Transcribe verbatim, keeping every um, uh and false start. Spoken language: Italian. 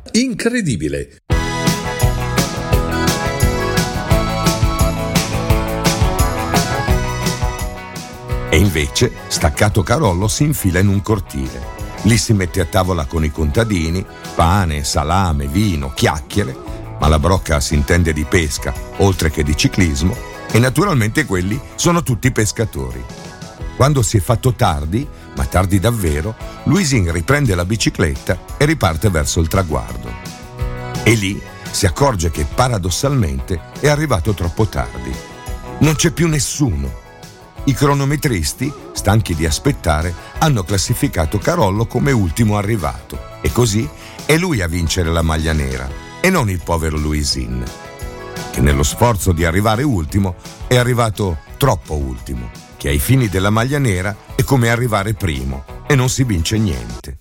incredibile. E invece, staccato Carollo si infila in un cortile. Lì si mette a tavola con i contadini, pane, salame, vino, chiacchiere, ma la brocca si intende di pesca, oltre che di ciclismo, e naturalmente quelli sono tutti pescatori. Quando si è fatto tardi, ma tardi davvero, Luisin riprende la bicicletta e riparte verso il traguardo. E lì si accorge che paradossalmente è arrivato troppo tardi. Non c'è più nessuno. I cronometristi, stanchi di aspettare, hanno classificato Carollo come ultimo arrivato e così è lui a vincere la maglia nera e non il povero Luisin, che nello sforzo di arrivare ultimo è arrivato troppo ultimo, che ai fini della maglia nera è come arrivare primo e non si vince niente.